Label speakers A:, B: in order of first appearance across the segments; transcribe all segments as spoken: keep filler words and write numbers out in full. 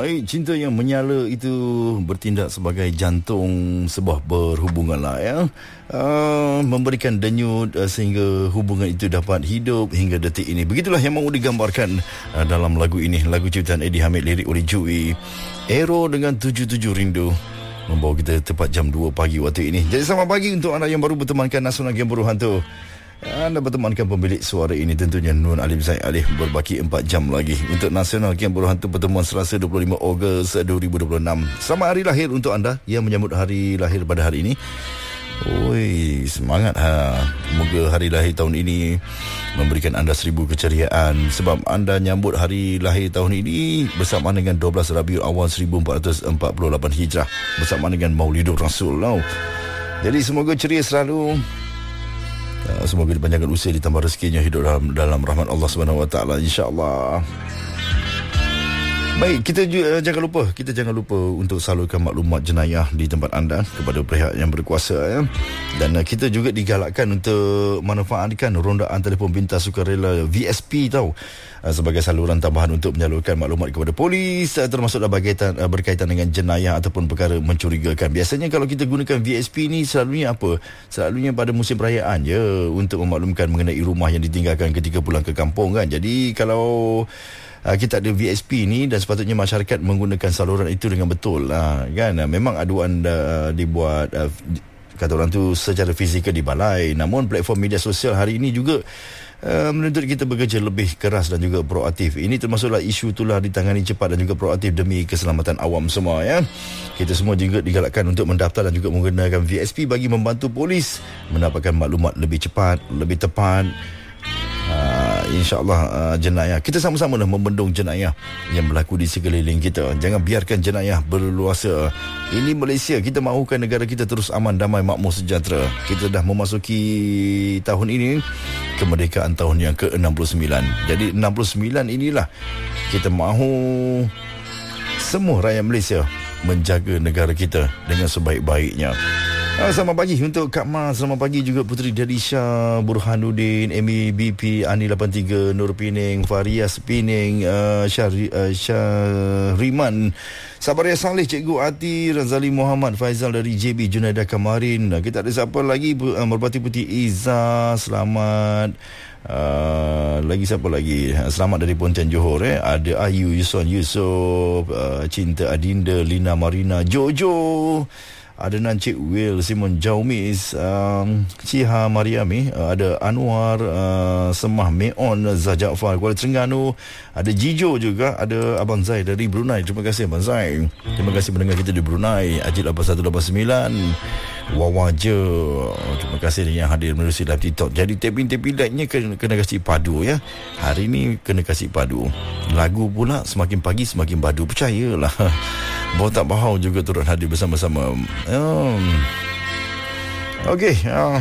A: Baik, cinta yang menyala itu bertindak sebagai jantung sebuah berhubungan lah ya. Uh, memberikan denyut uh, sehingga hubungan itu dapat hidup hingga detik ini. Begitulah yang mahu digambarkan uh, dalam lagu ini. Lagu ciptaan Eddie Hamid, lirik oleh Joey. Aero dengan tujuh tujuh Rindu membawa kita tepat jam dua pagi waktu ini. Jadi selamat pagi untuk anda yang baru bertemankan Nasional Game Buruh Hantu. Anda bertemankan pemilik suara ini tentunya Nur Alim Zaid Alif, berbaki empat jam lagi untuk Nasional Game Buruh Hantu pertemuan Selasa dua puluh lima Ogos dua ribu dua puluh enam. Selamat hari lahir untuk anda yang menyambut hari lahir pada hari ini. Oi, semangat ha. Semoga hari lahir tahun ini memberikan anda seribu keceriaan, sebab anda nyambut hari lahir tahun ini bersama dengan dua belas Rabiul Awal seribu empat ratus empat puluh lapan Hijrah, bersama dengan Maulidur Rasul. No? Jadi semoga ceria selalu. Uh, semoga dipanjangkan usia, ditambah rezekinya, hidup dalam, dalam rahmat Allah Subhanahu Wa Taala, insya-Allah. Baik, kita juga, uh, jangan lupa kita jangan lupa untuk salurkan maklumat jenayah di tempat anda kepada pihak yang berkuasa ya. Dan uh, kita juga digalakkan untuk manfaatkan rondaan telefon pintar sukarela V S P tau, uh, sebagai saluran tambahan untuk menyalurkan maklumat kepada polis, uh, termasuk berkaitan uh, berkaitan dengan jenayah ataupun perkara mencurigakan. Biasanya kalau kita gunakan V S P ni selalunya apa? Selalunya pada musim perayaan je, untuk memaklumkan mengenai rumah yang ditinggalkan ketika pulang ke kampung kan. Jadi kalau Uh, kita ada V S P ni dan sepatutnya masyarakat menggunakan saluran itu dengan betul uh, kan. Uh, memang aduan uh, dibuat uh, kata orang tu secara fizikal di balai, namun platform media sosial hari ini juga uh, menuntut kita bekerja lebih keras dan juga proaktif. Ini termasuklah isu itulah ditangani cepat dan juga proaktif demi keselamatan awam semua ya. Kita semua juga digalakkan untuk mendaftar dan juga menggunakan V S P bagi membantu polis mendapatkan maklumat lebih cepat, lebih tepat. Uh, InsyaAllah uh, jenayah, kita sama-sama dah membendung jenayah yang berlaku di sekeliling kita. Jangan biarkan jenayah berluasa. Ini Malaysia, kita mahukan negara kita terus aman, damai, makmur, sejahtera. Kita dah memasuki tahun ini kemerdekaan tahun yang ke enam puluh sembilan. Jadi enam puluh sembilan inilah kita mahu semua rakyat Malaysia menjaga negara kita dengan sebaik-baiknya. Selamat pagi untuk Kak Ma. Selamat pagi juga Puteri Darisha, Burhanuddin, Amy B P, Ani lapan tiga, Nur Pining, Farias Pining, uh, Syahri, uh, Syahriman, Sabaria Saleh, Cikgu Ati, Razali Muhammad, Faizal dari J B, Junaidah Kamarin. Kita ada siapa lagi? Uh, Merpati Putih Iza, selamat. Uh, lagi siapa lagi? Selamat dari Pontian Johor eh. Ada Ayu, Yuson Yusof, uh, Cinta Adinda, Lina Marina, Jojo, ada Nancik Will, Simon Jaumis, um, Ciha Mariami, uh, ada Anwar, uh, Semah Meon, Zah Jaafar, Kuala Terengganu, ada Jijo juga, ada Abang Zai dari Brunei. Terima kasih Abang Zai. Terima kasih mendengar kita di Brunei. Ajit lapan satu lapan sembilan, Wawa je. Terima kasih yang hadir melalui live TikTok. Jadi taping-taping lightnya kena, kena kasih padu ya. Hari ni kena kasih padu. Lagu pula semakin pagi semakin padu. Percayalah. Bawa tak bahau juga turut hadir bersama-sama. Um, Okey, um,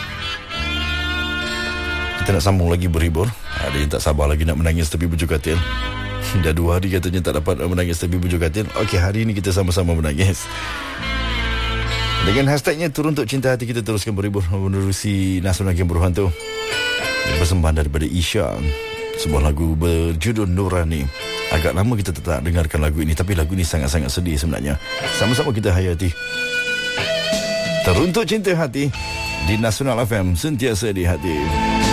A: kita nak sambung lagi berhibur. Ada yang tak sabar lagi nak menangis tepi bujur katil. Dah dua hari katanya tak dapat menangis tepi bujur katil. Okey, hari ini kita sama-sama menangis dengan hashtagnya Turun Untuk Cinta Hati. Kita teruskan berhibur menerusi Nasional Game Buruh Hantu. Persembahan daripada Isya, sebuah lagu berjudul Nurani. Agak lama kita tak dengarkan lagu ini, tapi lagu ini sangat-sangat sedih sebenarnya. Sama-sama kita hayati. Teruntuk Cinta Hati di Nasional F M, sentiasa di hati.